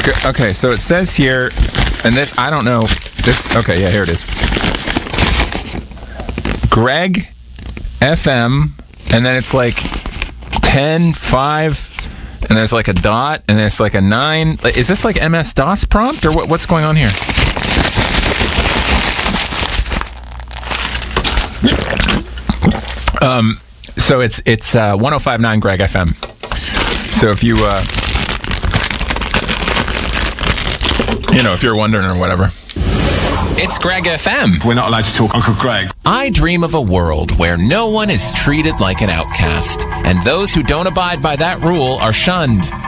Okay, so it says here, and this, I don't know. This, okay, yeah, here it is. Greg FM, and then it's like 10, 5, and there's like a dot, and there's like a 9. Is this like MS-DOS prompt, or what's going on here? So it's 105.9 Greg FM. So if you if you're wondering or whatever. It's Greg FM. We're not allowed to talk Uncle Greg. I dream of a world where no one is treated like an outcast, and those who don't abide by that rule are shunned.